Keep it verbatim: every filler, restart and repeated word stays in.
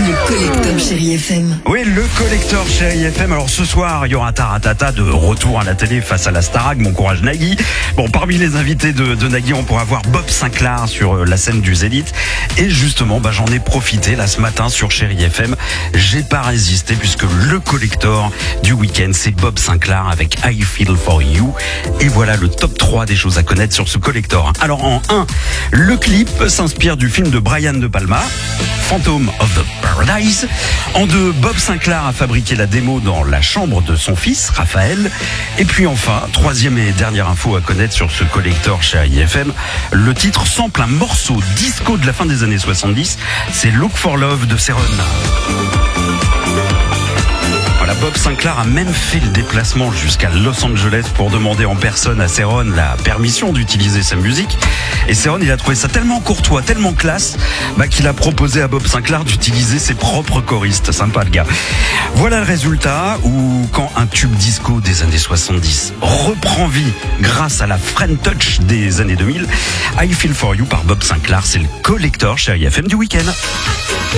Le collecteur Chérie F M. Oui, le collecteur Chérie F M. Alors ce soir, il y aura Taratata de retour à la télé face à la Starac. Bon courage Nagui. Bon, parmi les invités de, de Nagui, on pourra voir Bob Sinclair sur la scène du Zénith. Et justement, bah, j'en ai profité là ce matin sur Chérie F M. J'ai pas résisté puisque le collector du week-end, c'est Bob Sinclair avec I Feel For You. Et voilà le top trois des choses à connaître sur ce collector. Alors en un, le clip s'inspire du film de Brian De Palma, Phantom of the Paradise. En deux, Bob Sinclair a fabriqué la démo dans la chambre de son fils, Raphaël. Et puis enfin, troisième et dernière info à connaître sur ce collector Chérie F M, le titre sample un morceau disco de la fin des années soixante-dix, c'est Look for Love de Céron. Voilà, Bob Sinclair a même fait le déplacement jusqu'à Los Angeles pour demander en personne à Céron la permission d'utiliser sa musique. Et Céron, il a trouvé ça tellement courtois, tellement classe, bah, qu'il a proposé à Bob Sinclair d'utiliser ses propres choristes. Sympa le gars. Voilà le résultat où quand un tube disco des années soixante-dix reprend vie grâce à la French Touch des années deux mille, I Feel For You par Bob Sinclair, c'est le collector Chérie F M du week-end.